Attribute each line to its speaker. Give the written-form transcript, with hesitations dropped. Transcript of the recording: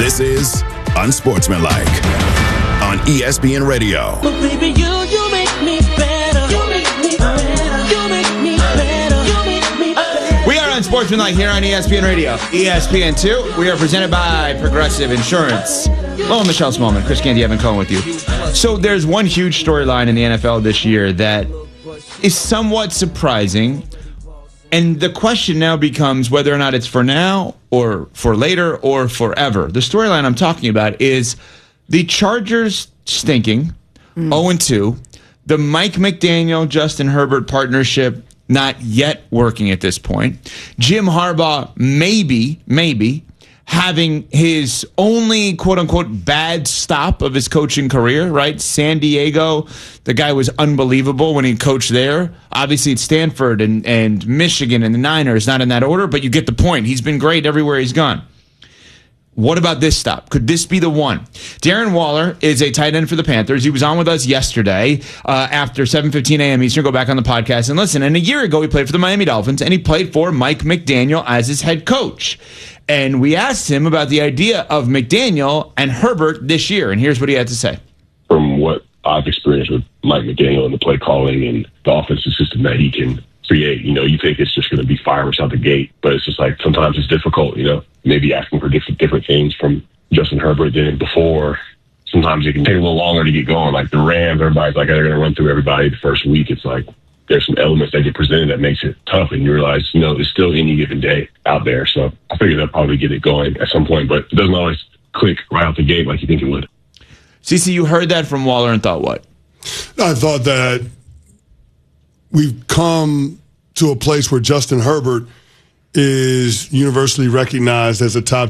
Speaker 1: This is Unsportsmanlike on ESPN Radio.
Speaker 2: But baby, you make me better. You make me better. You make me better. You make me better.
Speaker 3: We are Unsportsmanlike here on ESPN Radio. ESPN2, we are presented by Progressive Insurance. Hello, Michelle Smallman, Chris Canty, Evan Cohen with you. So there's one huge storyline in the NFL this year that is somewhat surprising. And the question now becomes whether or not it's for now or for later or forever. The storyline I'm talking about is the Chargers stinking, 0-2. The Mike McDaniel, Justin Herbert partnership not yet working at this point. Jim Harbaugh maybe having his only quote-unquote bad stop of his coaching career, right? San Diego, the guy was unbelievable when he coached there. Obviously, it's Stanford and Michigan and the Niners, not in that order, but you get the point. He's been great everywhere he's gone. What about this stop? Could this be the one? Darren Waller is a tight end for the Panthers. He was on with us yesterday after 7:15 a.m. Eastern. Go back on the podcast and listen. And a year ago, he played for the Miami Dolphins, and he played for Mike McDaniel as his head coach. And we asked him about the idea of McDaniel and Herbert this year, and here's what he had to say.
Speaker 4: From what I've experienced with Mike McDaniel and the play calling and the offensive system that he can create, you think it's just going to be fireworks out the gate, but it's just like sometimes it's difficult, maybe asking for different things from Justin Herbert than before. Sometimes it can take a little longer to get going. Like the Rams, everybody's like, they're going to run through everybody the first week. It's like there's some elements that get presented that makes it tough, and you realize, it's still any given day out there. So I figured they'll probably get it going at some point, but it doesn't always click right out the gate like you think it would.
Speaker 3: CeCe, you heard that from Waller and thought what?
Speaker 5: I thought that we've come to a place where Justin Herbert is universally recognized as a top